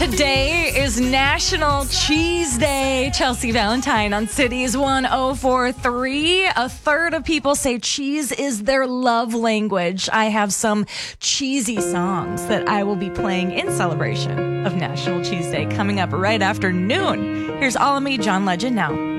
Today is National Cheese Day. Chelsea Valentine on Cities 104.3. A third of people say cheese is their love language. I have some cheesy songs that I will be playing in celebration of National Cheese Day coming up right after noon. Here's All of Me, John Legend now.